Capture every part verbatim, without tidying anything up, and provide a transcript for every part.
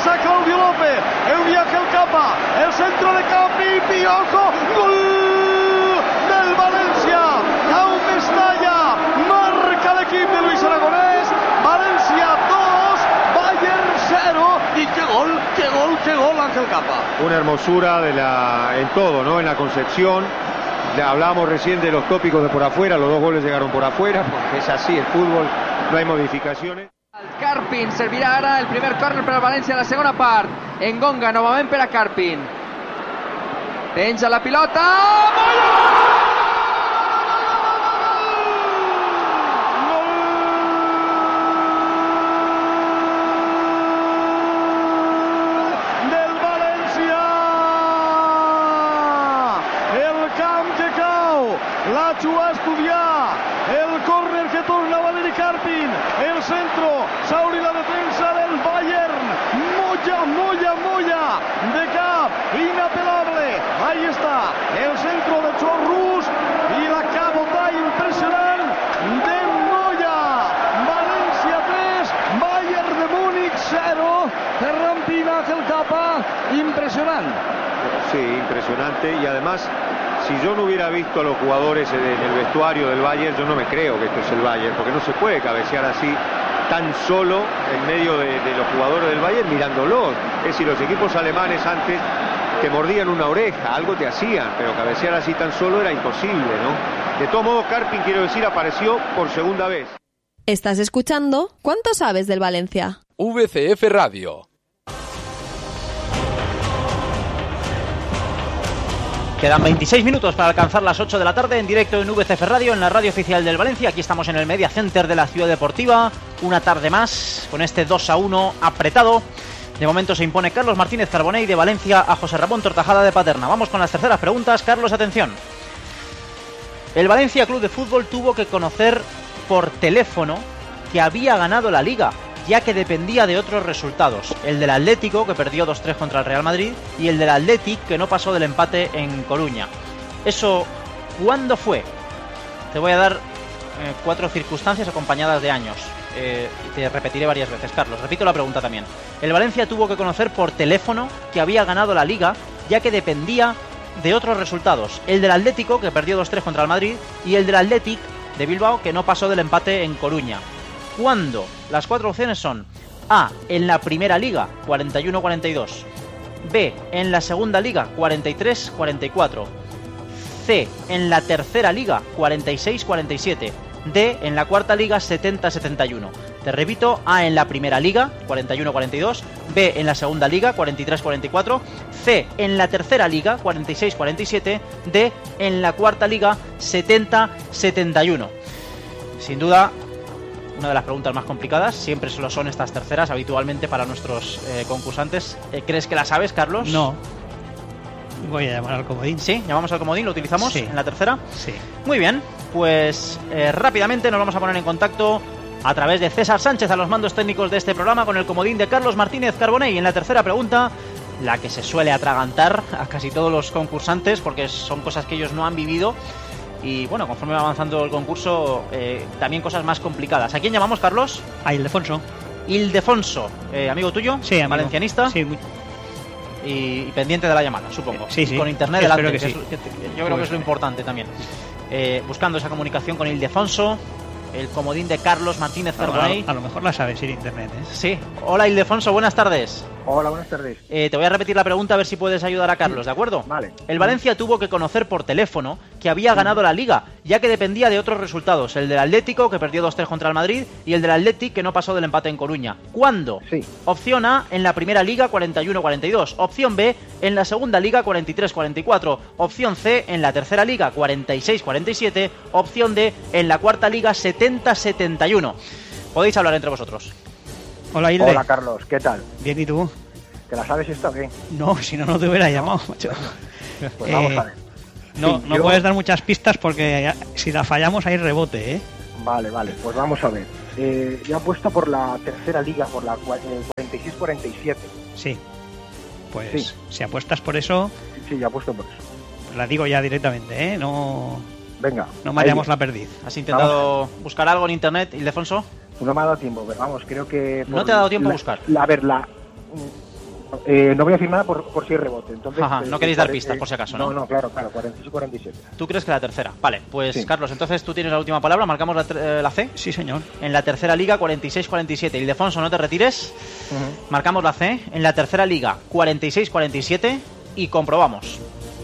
a Claudio López, envía el capa, el centro de Capi, Piojo, gol del Valencia, a un Mestalla, marca el equipo de Luis Aragonés, Valencia dos, Bayern cero, y qué gol, qué gol, qué gol, Ángel Capa. Una hermosura de la, en todo, ¿no? En la concepción. Ya hablábamos recién de los tópicos de por afuera, los dos goles llegaron por afuera, porque es así el fútbol, no hay modificaciones. Carpin servirà ara el primer córner per al València a la segona part. Engonga novament per a Carpin. Penja la pilota. Del València. El camp que cau. L'Achu va estudiar. El córner que torna Valeri Carpin. El centro. Sauri la defensa del Bayern. Moya, Moya, Moya. De cap. Inapelable. Ahí está. El centro de Chorrus. Y la cabota impresionante de Moya. Valencia tres. Bayern de Múnich cero. Terrampina Ángel Capa. Impresionante. Sí, impresionante. Y además, si yo no hubiera visto a los jugadores en el vestuario del Bayern, yo no me creo que esto es el Bayern, porque no se puede cabecear así tan solo en medio de, de los jugadores del Bayern mirándolos. Es decir, los equipos alemanes antes te mordían una oreja, algo te hacían, pero cabecear así tan solo era imposible, ¿no? De todos modos, Carpin, quiero decir, apareció por segunda vez. Estás escuchando ¿Cuánto sabes del Valencia? V C F Radio. Quedan veintiséis minutos para alcanzar las ocho de la tarde en directo en V C F Radio, en la radio oficial del Valencia. Aquí estamos en el Media Center de la Ciudad Deportiva. Una tarde más con este dos a uno apretado. De momento se impone Carlos Martínez Carbonell de Valencia a José Ramón Tortajada de Paterna. Vamos con las terceras preguntas. Carlos, atención. El Valencia Club de Fútbol tuvo que conocer por teléfono que había ganado la Liga, ya que dependía de otros resultados, el del Atlético, que perdió dos tres contra el Real Madrid, y el del Athletic, que no pasó del empate en Coruña. ¿Eso cuándo fue? Te voy a dar eh, cuatro circunstancias acompañadas de años. Eh, te repetiré varias veces, Carlos. Repito la pregunta también. El Valencia tuvo que conocer por teléfono que había ganado la Liga, ya que dependía de otros resultados, el del Atlético, que perdió dos tres contra el Madrid, y el del Athletic de Bilbao, que no pasó del empate en Coruña. ¿Cuándo? Las cuatro opciones son: A, en la primera liga, cuarenta y uno cuarenta y dos; B, en la segunda liga, cuarenta y tres cuarenta y cuatro; C, en la tercera liga, cuarenta y seis cuarenta y siete; D, en la cuarta liga, setenta setenta y uno. Te repito: A, en la primera liga, cuarenta y uno cuarenta y dos; B, en la segunda liga, cuarenta y tres cuarenta y cuatro; C, en la tercera liga, cuarenta y seis cuarenta y siete; D, en la cuarta liga, setenta setenta y uno. Sin duda, una de las preguntas más complicadas, siempre lo son estas terceras habitualmente para nuestros eh, concursantes. Eh, ¿Crees que la sabes, Carlos? No. Voy a llamar al comodín. ¿Sí? ¿Llamamos al comodín? ¿Lo utilizamos sí. en la tercera? Sí. Muy bien, pues eh, rápidamente nos vamos a poner en contacto a través de César Sánchez a los mandos técnicos de este programa con el comodín de Carlos Martínez Carbonell. Y en la tercera pregunta, la que se suele atragantar a casi todos los concursantes porque son cosas que ellos no han vivido. Y bueno, conforme va avanzando el concurso, eh, también cosas más complicadas. ¿A quién llamamos, Carlos? A Ildefonso. Ildefonso, eh, amigo tuyo, sí, amigo. Valencianista. Sí, muy... y, y pendiente de la llamada, supongo. Sí, sí. Con internet Yo delante, que que sí. es, que, que yo creo pues, que es lo importante también. Eh, buscando esa comunicación con Ildefonso, el comodín de Carlos Martínez Carbonell. A, a lo mejor la sabes sin internet, ¿eh? Sí. Hola, Ildefonso, buenas tardes. Hola, buenas tardes. Eh, te voy a repetir la pregunta a ver si puedes ayudar a Carlos, ¿de acuerdo? Vale. El Valencia tuvo que conocer por teléfono que había ganado la Liga, ya que dependía de otros resultados, el del Atlético, que perdió dos tres contra el Madrid, y el del Athletic, que no pasó del empate en Coruña. ¿Cuándo? Sí. Opción A, en la primera Liga, cuarenta y uno cuarenta y dos. Opción B, en la segunda Liga, cuarenta y tres cuarenta y cuatro. Opción C, en la tercera Liga, cuarenta y seis cuarenta y siete. Opción D, en la cuarta Liga, setenta setenta y uno. Podéis hablar entre vosotros. Hola, Hilde. Hola, Carlos, ¿qué tal? Bien, ¿y tú? ¿Te la sabes esto o qué? No, si no, no te hubiera llamado, macho. Pues eh, vamos a ver. No, Sí, no yo... puedes dar muchas pistas porque si la fallamos hay rebote, ¿eh? Vale, vale, pues vamos a ver. Eh, yo apuesto por la tercera liga, por la cuarenta y seis cuarenta y siete. Sí. Pues sí. Si apuestas por eso... Sí, yo apuesto por eso. Pues la digo ya directamente, ¿eh? No... Venga. No mareamos la perdiz. ¿Has intentado buscar algo en internet, Ildefonso? No me ha dado tiempo, pero vamos, creo que... ¿No te ha dado tiempo la, a buscar? La, a ver, la... Eh, no voy a decir nada por, por si hay rebote. Entonces, Ajá, eh, no queréis dar cuarenta pistas, por si acaso, ¿no? No, no, claro, claro, cuarenta y seis cuarenta y siete. Tú crees que la tercera. Vale, pues Sí. Carlos, entonces tú tienes la última palabra, marcamos la, eh, la C. Sí, señor. En la tercera liga, cuarenta y seis cuarenta y siete. Ildefonso, no te retires. Uh-huh. Marcamos la C. En la tercera liga, cuarenta y seis cuarenta y siete. Y comprobamos.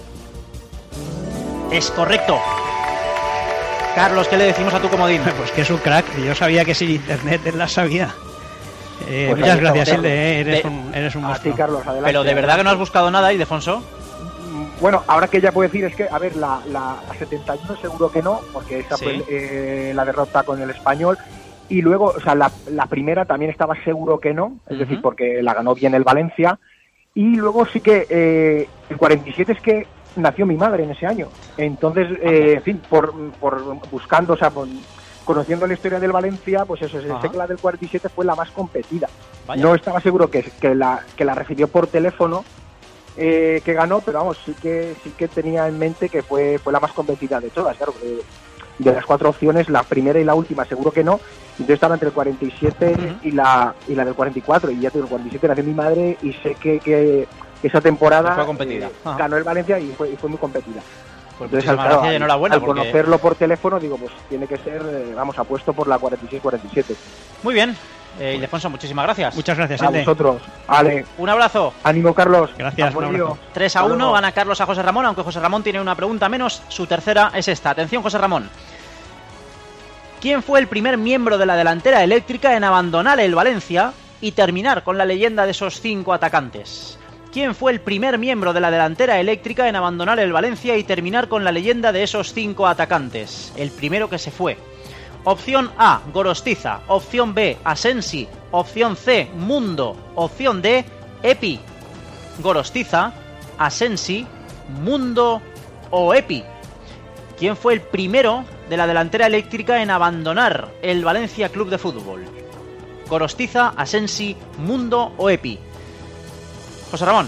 Es correcto. Carlos, ¿qué le decimos a tu comodín? Pues que es un crack. Yo sabía que sin internet él la sabía. Eh, Pues muchas ahí gracias, estamos. Hilde, eres, De- un, eres un A ti, monstruo. Carlos, adelante. Pero de verdad que no has buscado nada, Ildefonso. Bueno, ahora que ya puedo decir es que, a ver, la, la, la setenta y uno seguro que no, porque esa Sí. fue eh, la derrota con el Español. Y luego, o sea, la, la primera también estaba seguro que no, es Ujú. decir, porque la ganó bien el Valencia. Y luego sí que eh, el cuarenta y siete es que nació mi madre en ese año. Entonces, eh, en fin, por, por buscando, o sea, por, conociendo la historia del Valencia, pues eso, Ajá. sé que la del cuarenta y siete fue la más competida. Vaya. No estaba seguro que, que, la, que la recibió por teléfono, eh, que ganó, pero vamos, sí que sí que tenía en mente que fue, fue la más competida de todas, claro. De, de las cuatro opciones, la primera y la última seguro que no. Entonces estaba entre el cuarenta y siete Ujú. y la y la del cuarenta y cuatro. Y ya tengo el cuarenta y siete, nació mi madre y sé que, que esa temporada Fue competida. eh, Ajá. ganó el Valencia y fue, y fue muy competida. Pues Entonces, muchísimas al, claro, gracias y al- enhorabuena. al porque- conocerlo por teléfono, digo, pues tiene que ser, eh, vamos, apuesto por la cuarenta y seis cuarenta y siete. Muy bien. Eh, Ildefonso, muchísimas gracias. Muchas gracias, A Hilde. vosotros. Ale, Un abrazo. ánimo, Carlos. Gracias, un Amorío. abrazo. tres a Hasta uno, luego. gana Carlos a José Ramón, aunque José Ramón tiene una pregunta menos. Su tercera es esta. Atención, José Ramón. ¿Quién fue el primer miembro de la delantera eléctrica en abandonar el Valencia y terminar con la leyenda de esos cinco atacantes? ¿Quién fue el primer miembro de la delantera eléctrica en abandonar el Valencia y terminar con la leyenda de esos cinco atacantes? El primero que se fue. Opción A, Gorostiza. Opción B, Asensi. Opción C, Mundo. Opción D, Epi. Gorostiza, Asensi, Mundo o Epi. ¿Quién fue el primero de la delantera eléctrica en abandonar el Valencia Club de Fútbol? Gorostiza, Asensi, Mundo o Epi. José Ramón,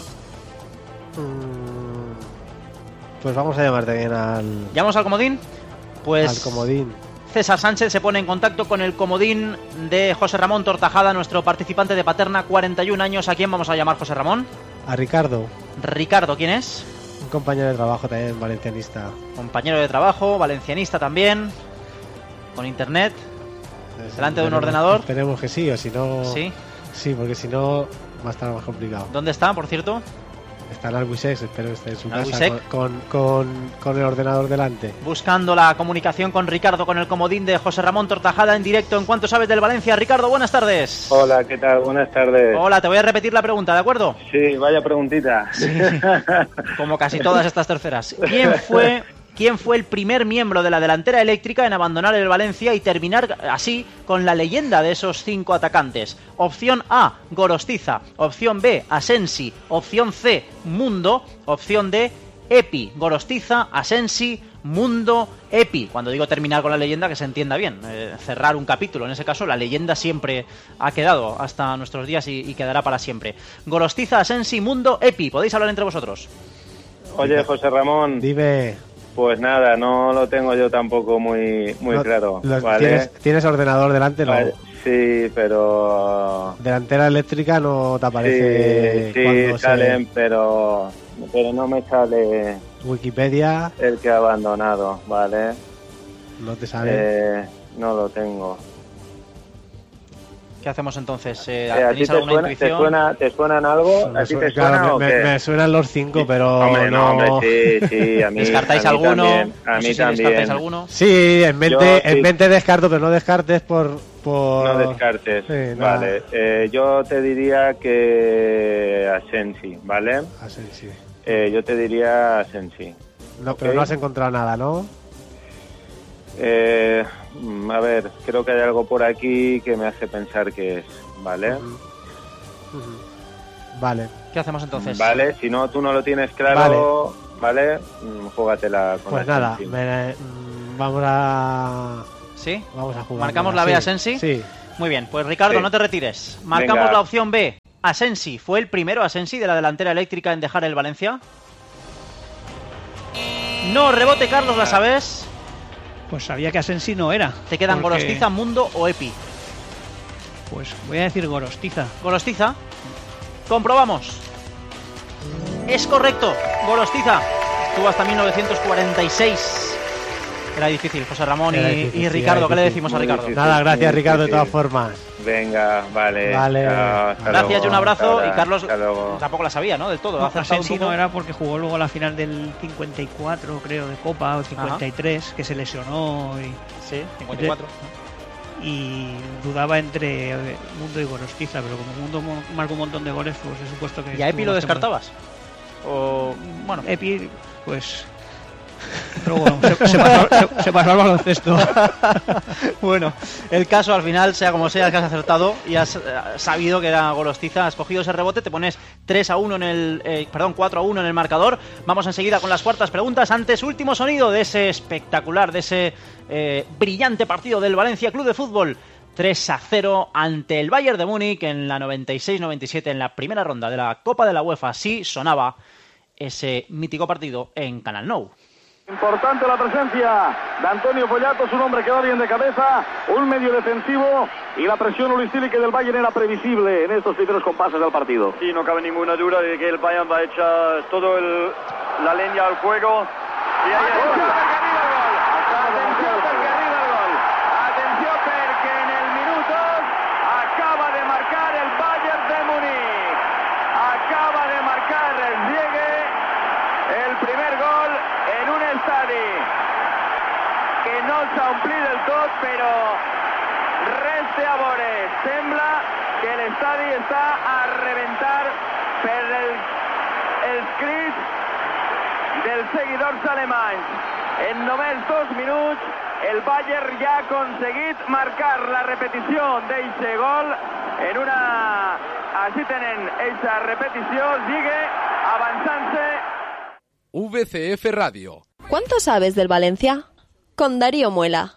Mm, Pues vamos a llamarte bien al, ¿llamamos al comodín? Pues al comodín. César Sánchez se pone en contacto con el comodín de José Ramón Tortajada, nuestro participante de Paterna, cuarenta y un años. ¿A quién vamos a llamar, José Ramón? A Ricardo, Ricardo, ¿quién es? un compañero de trabajo también valencianista. Compañero de trabajo, valencianista también, con internet, delante de un Esperemos- ordenador. Esperemos que sí, o si no... Sí. Sí, porque si no va a estar más complicado. ¿Dónde está, por cierto? Está en Albuisex, espero que esté en su ¿En casa Albuisec? con, con, con el ordenador delante. Buscando la comunicación con Ricardo, con el comodín de José Ramón Tortajada en directo. ¿En cuánto sabes del Valencia? Ricardo, buenas tardes. Hola, ¿qué tal? Buenas tardes. Hola, te voy a repetir la pregunta, ¿de acuerdo? Sí, vaya preguntita. Como casi todas estas terceras. ¿Quién fue, ¿Quién fue el primer miembro de la delantera eléctrica en abandonar el Valencia y terminar así con la leyenda de esos cinco atacantes? Opción A, Gorostiza. Opción B, Asensi. Opción C, Mundo. Opción D, Epi. Gorostiza, Asensi, Mundo, Epi. Cuando digo terminar con la leyenda, que se entienda bien. Eh, cerrar un capítulo. En ese caso, la leyenda siempre ha quedado hasta nuestros días y, y quedará para siempre. Gorostiza, Asensi, Mundo, Epi. Podéis hablar entre vosotros. Oye, José Ramón, Dime... pues nada, no lo tengo yo tampoco muy muy no- claro, los- ¿vale? ¿tienes, ¿Tienes ordenador delante? No. Vale, sí, pero... Delantera eléctrica no te aparece Sí, sí, cuando se- salen, pero, pero no me sale Wikipedia, el que ha abandonado, ¿vale? no te sale. Eh, no lo tengo. ¿Qué hacemos entonces? Eh, Eh, ¿A ti ¿Tenéis te, alguna suena, te, intuición? suena, te suenan algo? Me ¿A ti su- te claro, suena me, o me- qué? me suenan los cinco, pero Hombre, no, no... hombre, sí, sí, a mí, ¿Descartáis a mí alguno? también, a No mí sé si también. descartáis alguno. Sí, en mente, Yo sí. en mente descarto, pero no descartes por... por... No descartes. Sí, nada. Vale, eh, yo te diría que Asensi, ¿vale? Así, sí. Eh, yo te diría Asensi. No, Ok. pero no has encontrado nada, ¿no? Eh, mm, a ver, creo que hay algo por aquí que me hace pensar que es, ¿vale? Ujú. Ujú. Vale. ¿Qué hacemos entonces? Vale, si no, tú no lo tienes claro, ¿vale? Mm, Júgatela con Pues nada, Asensi. me- mm, vamos a... ¿Sí? Vamos a jugar. ¿Marcamos la B a Sensi? Sí. Muy bien, pues Ricardo, Sí. no te retires. Marcamos Venga. la opción B. Asensi. ¿Fue el primero Asensi de la delantera eléctrica en dejar el Valencia? No, rebote, Carlos, ¿la sabes? Pues sabía que Asensi no era. Te quedan porque- Gorostiza, Mundo o Epi. Pues voy a decir Gorostiza. Gorostiza. Comprobamos. Es correcto, Gorostiza. Estuvo hasta mil novecientos cuarenta y seis. Era difícil, José Ramón y, difícil, y sí, Ricardo. ¿Qué le difícil, decimos a Ricardo? difícil. Nada, gracias Muy Ricardo, de difícil. todas formas. Venga, vale. Vale. Chao, hasta Gracias luego. y un abrazo. Hasta ahora. Y Carlos Hasta luego. tampoco la sabía, ¿no? Del todo. No, Ha acertado un Asensi poco. no era porque jugó luego la final del cincuenta y cuatro, creo, de Copa, o cincuenta y tres, que se lesionó y, Sí, cincuenta y cuatro. y dudaba entre Mundo y Gorostiza, pero como Mundo mo- marcó un montón de goles, pues he supuesto que... ¿Y a Epi estuvo lo más temprano. descartabas? O, bueno, Epi, pues... Pero bueno, se, se pasó, se- se pasó al baloncesto. bueno, el caso al final, sea como sea, que has acertado y has eh, sabido que era Gorostiza, has cogido ese rebote, te pones tres a uno en el, eh, perdón, cuatro a uno en el marcador. Vamos enseguida con las cuartas preguntas. Antes, último sonido de ese espectacular, de ese eh, brillante partido del Valencia Club de Fútbol. tres a cero ante el Bayern de Múnich en la noventa y seis noventa y siete, en la primera ronda de la Copa de la UEFA. Así sonaba ese mítico partido en Canal Nou. Importante la presencia de Antonio Pollatos, un hombre que va bien de cabeza, un medio defensivo, y la presión holistílica del Bayern era previsible en estos primeros compases del partido. Sí, no cabe ninguna duda de que el Bayern va a echar todo el, la leña al fuego. Y ahí está. Atención porque arriba el gol. Atención porque en el minuto acaba de marcar el Bayern de Múnich. Acaba de marcar el Diego el primer gol en un estadi que no s'ha omplit del tot, però res té a veure. Sembla que l'estadi està a reventar per el, els crits dels seguidors alemanys. En només dos minuts el Bayern ja ha aconseguit marcar la repetició d'eixe gol en una... Així tenen eixa repetició, sigue avançant-se. V C F Radio. ¿Cuánto sabes del Valencia? Con Darío Muela.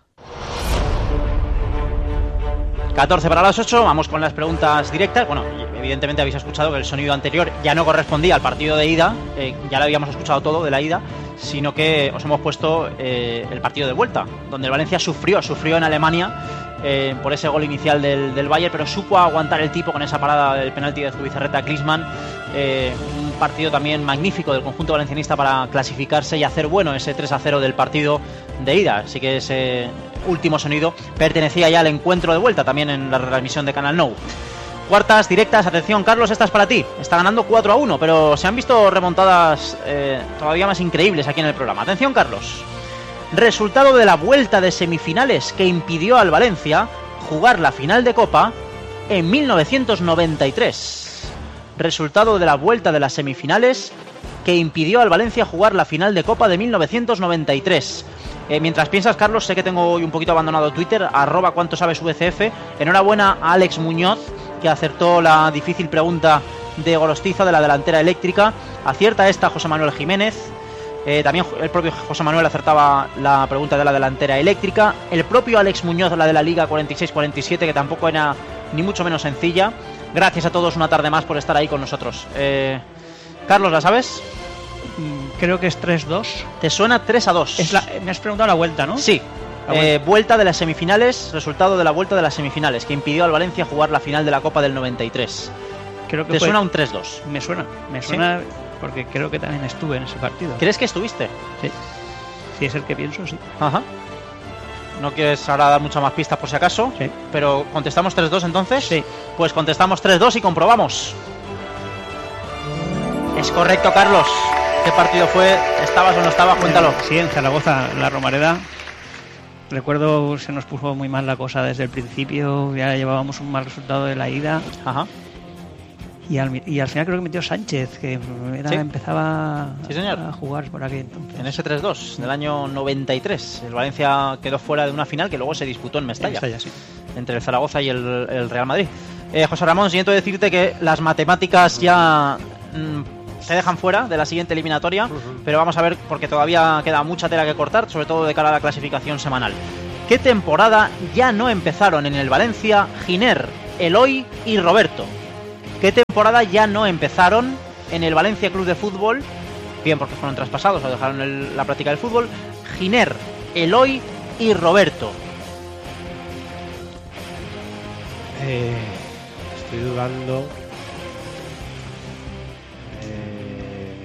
catorce para las ocho, vamos con las preguntas directas. Bueno, evidentemente habéis escuchado que el sonido anterior ya no correspondía al partido de ida, eh, ya lo habíamos escuchado todo de la ida, sino que os hemos puesto eh, el partido de vuelta, donde el Valencia sufrió, sufrió en Alemania eh, por ese gol inicial del, del Bayern, pero supo aguantar el tipo con esa parada del penalti de Zubizarreta a Klinsmann. Eh, un partido también magnífico del conjunto valencianista para clasificarse y hacer bueno ese tres a cero del partido de ida. Así que ese último sonido pertenecía ya al encuentro de vuelta, también en la retransmisión de Canal Nou. Cuartas directas, atención Carlos, esta es para ti. Está ganando cuatro a uno, pero se han visto remontadas eh, todavía más increíbles aquí en el programa. Atención Carlos. Resultado de la vuelta de semifinales que impidió al Valencia jugar la final de Copa en mil novecientos noventa y tres. Resultado de la vuelta de las semifinales que impidió al Valencia jugar la final de Copa de mil novecientos noventa y tres. Eh, mientras piensas, Carlos, sé que tengo hoy un poquito abandonado Twitter, arroba cuánto sabes V C F. Enhorabuena a Alex Muñoz, que acertó la difícil pregunta de Gorostiza, de la delantera eléctrica. Acierta esta José Manuel Jiménez. Eh, también el propio José Manuel acertaba la pregunta de la delantera eléctrica. El propio Alex Muñoz, la de la Liga cuarenta y seis cuarenta y siete, que tampoco era ni mucho menos sencilla. Gracias a todos una tarde más por estar ahí con nosotros. Eh, Carlos, ¿la sabes? Creo que es tres dos. ¿Te suena tres a dos? Es la, me has preguntado la vuelta, ¿no? Sí. La eh, vuelta de las semifinales, resultado de la vuelta de las semifinales, que impidió al Valencia jugar la final de la Copa del noventa y tres. Creo que ¿Te fue... suena un tres dos? Me suena, me suena porque creo que también estuve en ese partido. ¿Crees que estuviste? Sí. Si es el que pienso, sí. Ajá. No quieres ahora dar muchas más pistas por si acaso, sí. Pero ¿contestamos tres dos entonces? Sí. Pues contestamos tres dos y comprobamos. Es correcto, Carlos. ¿Qué partido fue? ¿Estabas o no estabas? Cuéntalo. Sí, en Zaragoza, la Romareda. Recuerdo se nos puso muy mal la cosa desde el principio, ya llevábamos un mal resultado de la ida. Ajá. Y al, y al final creo que metió Sánchez, que era, ¿Sí? empezaba sí, señor. a jugar por aquí entonces. En ese tres dos del año noventa y tres, el Valencia quedó fuera de una final que luego se disputó en Mestalla, en Mestalla sí. entre el Zaragoza y el, el Real Madrid. Eh, José Ramón, siento decirte que las matemáticas ya mmm, se dejan fuera de la siguiente eliminatoria, uh-huh. pero vamos a ver porque todavía queda mucha tela que cortar, sobre todo de cara a la clasificación semanal. ¿Qué temporada ya no empezaron en el Valencia Giner, Eloy y Roberto? ¿Qué temporada ya no empezaron en el Valencia Club de Fútbol? Bien porque fueron traspasados o dejaron el, la práctica del fútbol. Giner, Eloy y Roberto. Eh, estoy dudando. Eh,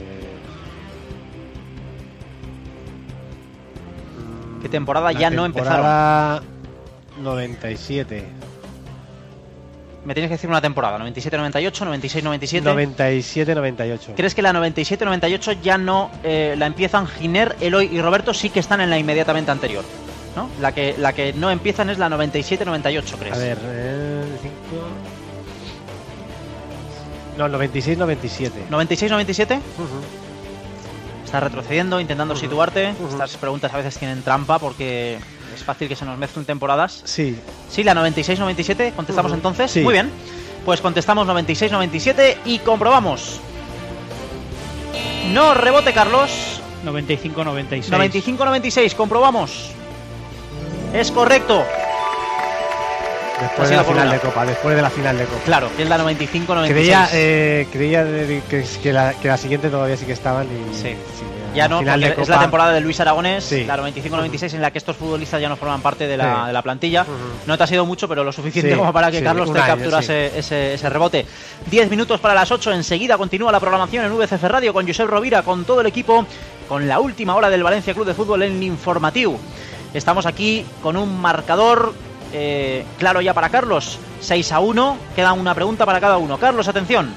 ¿Qué temporada La ya no empezaron? temporada noventa y siete. Me tienes que decir una temporada, noventa y siete noventa y ocho, noventa y seis noventa y siete. noventa y siete noventa y ocho. ¿Crees que la noventa y siete noventa y ocho ya no eh, la empiezan Giner, Eloy y Roberto? Sí que están en la inmediatamente anterior, ¿no? La que, la que no empiezan es la noventa y siete noventa y ocho, ¿crees? A ver, eh, cinco... No, noventa y seis noventa y siete. ¿noventa y seis noventa y siete? Uh-huh. Estás retrocediendo, intentando Uh-huh. situarte. Uh-huh. Estas preguntas a veces tienen trampa porque es fácil que se nos mezclen temporadas. Sí. Sí, la noventa y seis noventa y siete. ¿Contestamos Uh-huh. entonces? Sí. Muy bien. Pues contestamos noventa y seis noventa y siete y comprobamos. No, rebote, Carlos. noventa y cinco noventa y seis. noventa y cinco noventa y seis, comprobamos. Es correcto. Después Ha de la sido por final una. de Copa, después de la final de Copa. Claro, que es la noventa y cinco noventa y seis. Creía, eh, creía de- que, que, la, que la siguiente todavía sí que estaban y... Sí. sí, Ya no, final porque de es Copa. la temporada de Luis Aragonés, Sí. la noventa y cinco noventa y seis, en la que estos futbolistas ya no forman parte de la, Sí. de la plantilla. Uh-huh. No te ha sido mucho, pero lo suficiente Sí, como para que sí, Carlos un te año, capturase ese, ese rebote. diez minutos para las ocho, enseguida continúa la programación en V C F Radio con Josep Rovira, con todo el equipo, con la última hora del Valencia Club de Fútbol en el informativo. Estamos aquí con un marcador eh, claro ya para Carlos, seis a uno, queda una pregunta para cada uno. Carlos, atención.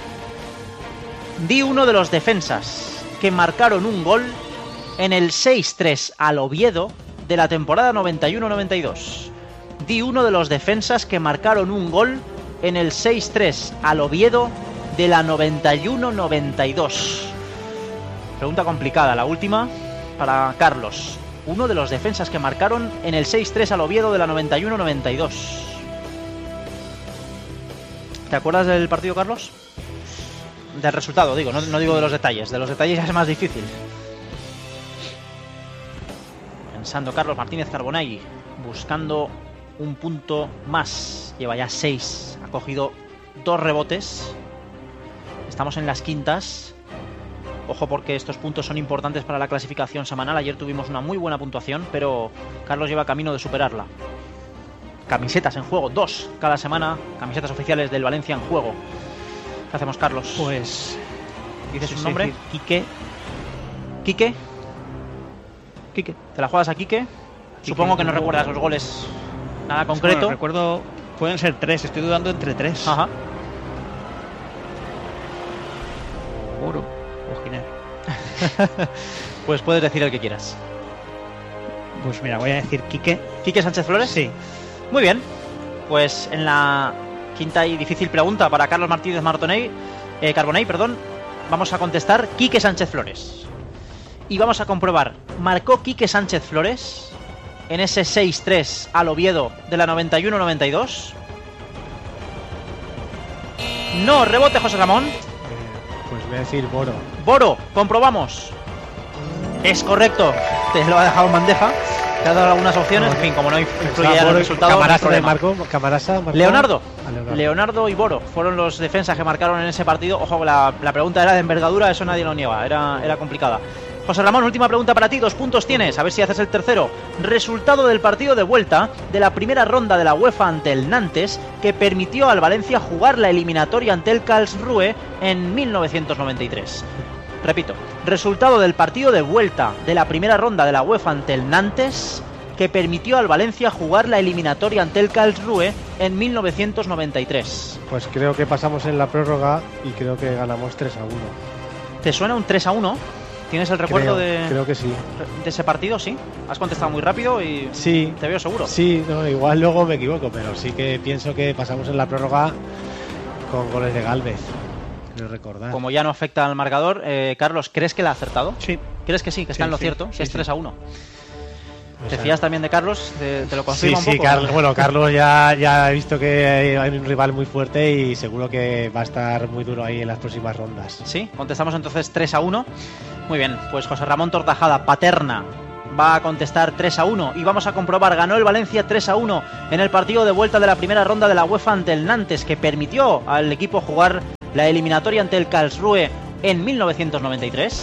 Di uno de los defensas que marcaron un gol en el seis tres al Oviedo de la temporada noventa y uno noventa y dos. Di uno de los defensas que marcaron un gol en el seis tres al Oviedo de la noventa y uno noventa y dos. Pregunta complicada, la última para Carlos. Uno de los defensas que marcaron en el seis tres al Oviedo de la noventa y uno noventa y dos. ¿Te acuerdas del partido, Carlos? Del resultado, digo, no, no digo de los detalles. De los detalles ya es más difícil. Pensando Carlos Martínez Carbonell, buscando un punto más. Lleva ya seis, ha cogido dos rebotes. Estamos en las quintas. Ojo porque estos puntos son importantes para la clasificación semanal. Ayer tuvimos una muy buena puntuación, pero Carlos lleva camino de superarla. Camisetas en juego, dos cada semana. Camisetas oficiales del Valencia en juego. ¿Qué hacemos, Carlos? Pues... ¿Dices sí, un sí, nombre? sí. Quique. ¿Quique? Quique. ¿Te la juegas a Quique? Supongo que no recuerdas los goles. Nada concreto. Bueno, recuerdo... Pueden ser tres, estoy dudando entre tres. Ajá. Oro o Giner. Pues puedes decir el que quieras. Pues mira, voy a decir Quique. ¿Quique Sánchez Flores? Sí. Muy bien. Pues en la quinta y difícil pregunta para Carlos Martínez Martoney, eh, Carbonell, perdón, vamos a contestar Quique Sánchez Flores. Y vamos a comprobar, ¿marcó Quique Sánchez Flores en ese seis tres al Oviedo de la noventa y uno noventa y dos? No, rebote José Ramón. Eh, pues voy a decir Boro. Boro, comprobamos. Es correcto. Te lo ha dejado en bandeja. Te ha dado algunas opciones. En fin, como no influye en el resultado. no hay Camarasa de problema. Marco, Camarasa, Marco. Leonardo. Ah, Leonardo. Leonardo y Boro fueron los defensas que marcaron en ese partido. Ojo, la, la pregunta era de envergadura, eso nadie lo niega. Era, era complicada. José Ramón, última pregunta para ti. Dos puntos tienes. A ver si haces el tercero. Resultado del partido de vuelta de la primera ronda de la UEFA ante el Nantes, que permitió al Valencia jugar la eliminatoria ante el Karlsruhe en mil novecientos noventa y tres. Repito, resultado del partido de vuelta de la primera ronda de la UEFA ante el Nantes, que permitió al Valencia jugar la eliminatoria ante el Karlsruhe en mil novecientos noventa y tres. Pues creo que pasamos en la prórroga y creo que ganamos tres a uno. ¿Te suena un tres a uno? ¿Tienes el recuerdo creo, de, creo que sí. de ese partido? Sí. Has contestado muy rápido y Sí. te veo seguro. Sí, no, igual luego me equivoco, pero sí que pienso que pasamos en la prórroga con goles de Gálvez. Quiero recordar. Como ya no afecta al marcador, eh, Carlos, ¿crees que la ha acertado? Sí. ¿Crees que sí, que está Sí, en lo sí, cierto? sí, Si es sí. tres a uno. O ¿Te sea, fías también de Carlos? ¿Te, te lo Sí, confirma sí, un poco? Carlos, bueno, Carlos ya, ya he visto que hay un rival muy fuerte y seguro que va a estar muy duro ahí en las próximas rondas. Sí, contestamos entonces tres a uno. Muy bien, pues José Ramón Tortajada, Paterna, va a contestar tres a uno y vamos a comprobar, ganó el Valencia tres a uno en el partido de vuelta de la primera ronda de la UEFA ante el Nantes, que permitió al equipo jugar la eliminatoria ante el Karlsruhe en mil novecientos noventa y tres.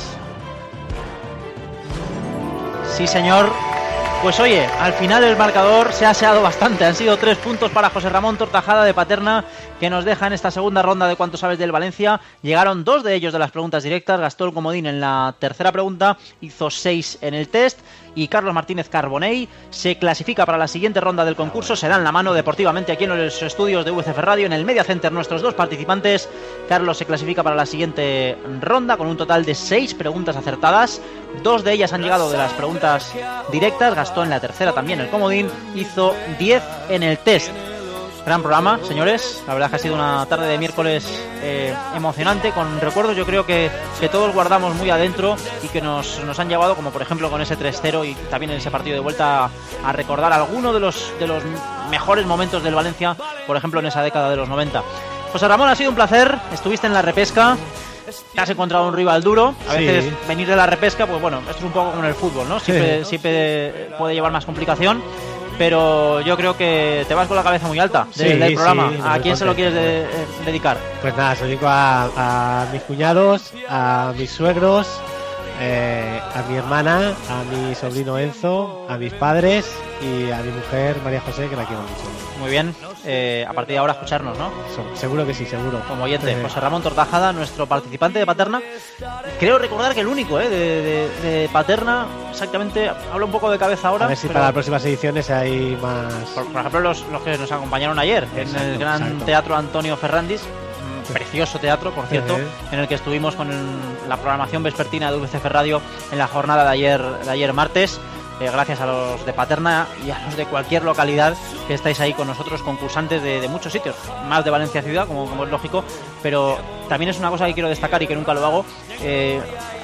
Sí, señor. Pues oye, al final el marcador se ha aseado bastante. Han sido tres puntos para José Ramón Tortajada de Paterna, que nos deja en esta segunda ronda de cuánto sabes del Valencia. Llegaron dos de ellos de las preguntas directas. Gastó el comodín en la tercera pregunta, hizo seis en el test y Carlos Martínez Carbonell. Se clasifica para la siguiente ronda del concurso, se dan la mano deportivamente aquí en los estudios de U V C F Radio, en el Media Center, nuestros dos participantes. Carlos se clasifica para la siguiente ronda con un total de seis preguntas acertadas. Dos de ellas han llegado de las preguntas directas, gastó en la tercera también el comodín, hizo diez en el test. Gran programa, señores. La verdad es que ha sido una tarde de miércoles eh, emocionante, con recuerdos yo creo que, que todos guardamos muy adentro y que nos, nos han llevado, como por ejemplo con ese tres cero y también en ese partido de vuelta, a, a recordar algunos de los, de los mejores momentos del Valencia, por ejemplo en esa década de los noventa. José Ramón, ha sido un placer. Estuviste en la repesca. Te has encontrado un rival duro. A veces sí. Venir de la repesca, pues bueno, esto es un poco como en el fútbol, ¿no? Siempre, sí. siempre puede llevar más complicación. Pero yo creo que te vas con la cabeza muy alta del, sí, del programa. Sí, ¿a quién se lo quieres de, eh, dedicar? Pues nada, se lo dedico a, a mis cuñados, a mis suegros, eh, a mi hermana, a mi sobrino Enzo, a mis padres y a mi mujer María José, que la quiero mucho. Muy bien, eh, a partir de ahora escucharnos, ¿no? Seguro que sí, seguro. Como oyente, eh. José Ramón Tortajada, nuestro participante de Paterna. Creo recordar que el único, ¿eh? De, de, de Paterna, exactamente, habla un poco de cabeza ahora. A ver si pero... para las próximas ediciones hay más... Por, por ejemplo, los, los que nos acompañaron ayer, exacto, en el Gran exacto. Teatro Antonio Ferrandis. Precioso teatro, por cierto, uh-huh. en el que estuvimos con el, la programación vespertina de U V C F Radio en la jornada de ayer, de ayer martes. Eh, gracias a los de Paterna y a los de cualquier localidad que estáis ahí con nosotros, concursantes de, de muchos sitios, más de Valencia ciudad, como, como es lógico, pero también es una cosa que quiero destacar y que nunca lo hago. Eh,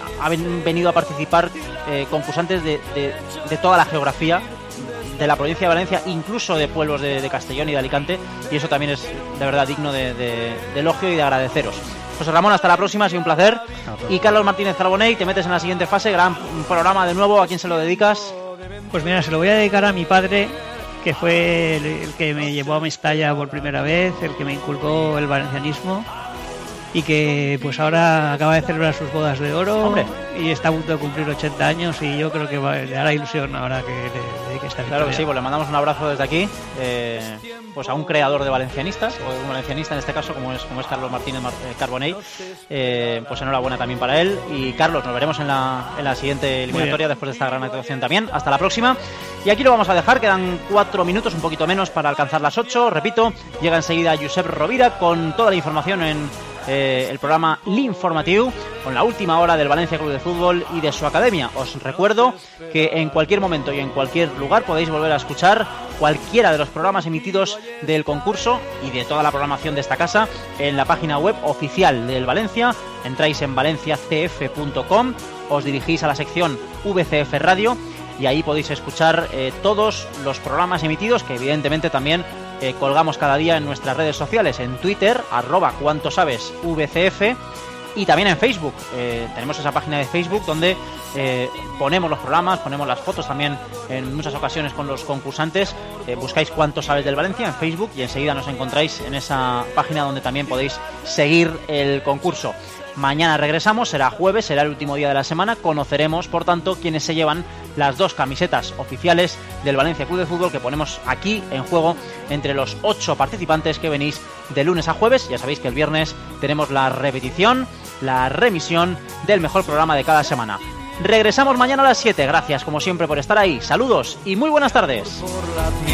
han venido a participar eh, concursantes de, de, de toda la geografía de la provincia de Valencia, incluso de pueblos de, de Castellón y de Alicante, y eso también es de verdad digno de, de, de elogio y de agradeceros. José Ramón, hasta la próxima, ha sido un placer. Y Carlos Martínez Carbonell, te metes en la siguiente fase, gran programa de nuevo, ¿a quién se lo dedicas? Pues mira, se lo voy a dedicar a mi padre, que fue el, el que me llevó a Mestalla por primera vez, el que me inculcó el valencianismo, y que pues ahora acaba de celebrar sus bodas de oro. Hombre. Y está a punto de cumplir ochenta años, y yo creo que va, le hará ilusión ahora que le dedique esta victoria. Claro que sí, pues le mandamos un abrazo desde aquí, eh, pues a un creador de valencianistas, o un valencianista en este caso, como es como es Carlos Martínez Mar- Carbonell. Eh, pues enhorabuena también para él. Y Carlos, nos veremos en la, en la siguiente eliminatoria después de esta gran actuación también. Hasta la próxima. Y aquí lo vamos a dejar, quedan cuatro minutos, un poquito menos para alcanzar las ocho. Repito, llega enseguida Josep Rovira con toda la información en eh, el programa L'Informatiu, con la última hora del Valencia Club de Fútbol y de su academia. Os recuerdo que en cualquier momento y en cualquier lugar podéis volver a escuchar cualquiera de los programas emitidos del concurso y de toda la programación de esta casa en la página web oficial del Valencia. Entráis en valencia c f punto com, os dirigís a la sección V C F Radio y ahí podéis escuchar eh, todos los programas emitidos, que evidentemente también eh, colgamos cada día en nuestras redes sociales, en Twitter, arroba cuanto sabes V C F, y también en Facebook. Eh, tenemos esa página de Facebook donde eh, ponemos los programas, ponemos las fotos también en muchas ocasiones con los concursantes. Eh, buscáis Cuánto Sabes del Valencia en Facebook y enseguida nos encontráis en esa página donde también podéis seguir el concurso. Mañana regresamos, será jueves, será el último día de la semana. Conoceremos, por tanto, quiénes se llevan las dos camisetas oficiales del Valencia Club de Fútbol que ponemos aquí en juego entre los ocho participantes que venís de lunes a jueves. Ya sabéis que el viernes tenemos la repetición, la remisión del mejor programa de cada semana. Regresamos mañana a las siete. Gracias, como siempre, por estar ahí. Saludos y muy buenas tardes.